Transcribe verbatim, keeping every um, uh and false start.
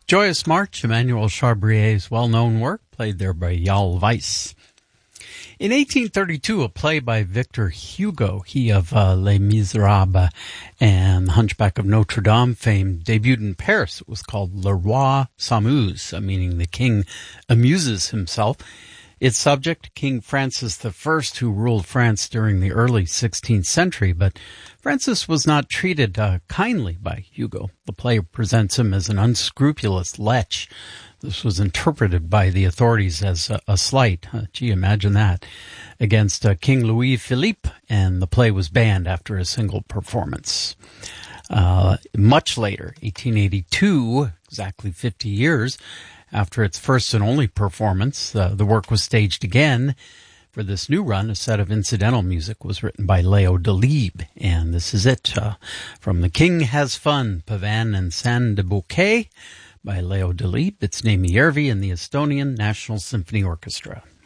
Joyous March, Emmanuel Charbrier's well-known work, played there by Jarl Weiss. In eighteen thirty-two, a play by Victor Hugo, he of uh, Les Miserables and The Hunchback of Notre Dame fame, debuted in Paris. It was called Le Roi s'amuse, meaning the king amuses himself. Its subject, King Francis the First, who ruled France during the early sixteenth century, but Francis was not treated uh, kindly by Hugo. The play presents him as an unscrupulous lech. This was interpreted by the authorities as a, a slight, uh, gee, imagine that, against uh, King Louis Philippe, and the play was banned after a single performance. Uh, much later, eighteen eighty-two, exactly fifty years after its first and only performance, uh, the work was staged again. For this new run, a set of incidental music was written by Leo Delibes, and this is it, uh, from The King Has Fun, Pavan and San de Bouquet, by Leo Delibes. It's Naimi Järvi and the Estonian National Symphony Orchestra.